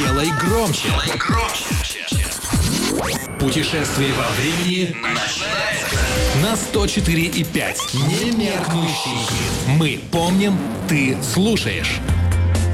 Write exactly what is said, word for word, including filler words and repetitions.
Сделай громче. Сделай громче. Путешествие во времени начинается на сто четыре и пять. Немеркнущий хит. Мы помним, ты слушаешь.